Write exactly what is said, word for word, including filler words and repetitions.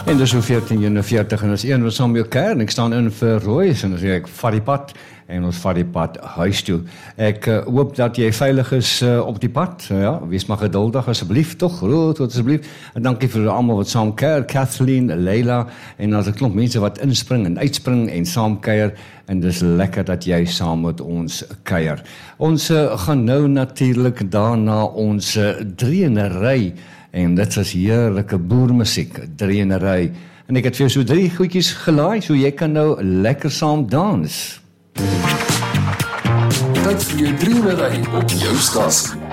En dis so veertien eenenveertig en is een wat saam met jou kuier en ek staan in vir Royce en dan sê ek vat die pad en ons vat die pad huis toe. Ek uh, hoop dat jy veilig is uh, op die pad. Uh, ja, wees maar geduldig asseblief, tog, groot asseblief. En dankie vir almal wat saam kuier, Kathleen, Leila en as 'n klomp mense wat inspring en uitspring en saam kuier en dis lekker dat jy saam met ons kuier. Ons uh, gaan nou natuurlik daarna ons uh, drieënery en dit is heerlike boermusiek, drieënery. En ek het vir jou so drie goedjies gelaai, so jy kan nou lekker saam dans. Dit vir jou drieënery op jou stasie.